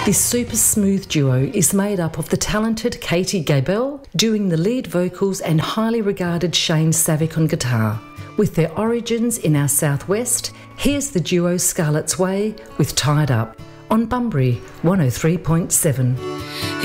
This super smooth duo is made up of the talented Katie Gabel doing the lead vocals and highly regarded Shane Savick on guitar. With their origins in our southwest, here's the duo Scarlet's Way with Tied Up on Bunbury 103.7.